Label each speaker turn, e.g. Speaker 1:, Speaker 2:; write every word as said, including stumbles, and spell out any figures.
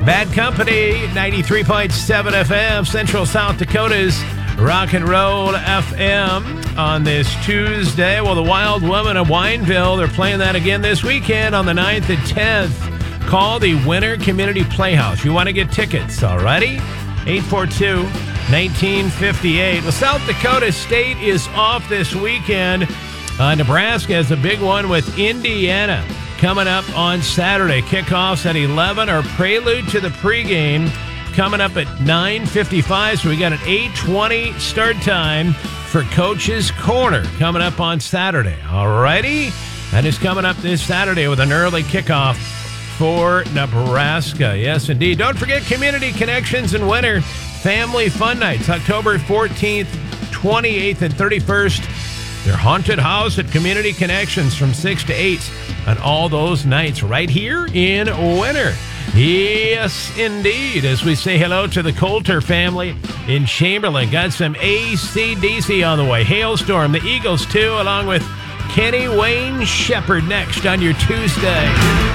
Speaker 1: Bad Company, ninety-three point seven F M, Central South Dakota's Rock and Roll F M on this Tuesday. Well, the Wild Women of Wineville, they're playing that again this weekend on the ninth and tenth. Call the Winter Community Playhouse. You want to get tickets, all righty? eight four two, one nine five eight. Well, South Dakota State is off this weekend. Uh, Nebraska has a big one with Indiana coming up on Saturday. Kickoffs at eleven, or prelude to the pregame coming up at nine fifty-five. So we got an eight twenty start time for Coach's Corner coming up on Saturday. All righty? That is coming up this Saturday with an early kickoff for Nebraska. Yes, indeed. Don't forget Community Connections in winter. Family Fun Nights, October fourteenth, twenty-eighth, and thirty-first. Their haunted house at Community Connections from six to eight on all those nights right here in winter. Yes, indeed. As we say hello to the Coulter family in Chamberlain. Got some A C D C on the way. Hailstorm, the Eagles too, along with Kenny Wayne Shepherd next on your Tuesday.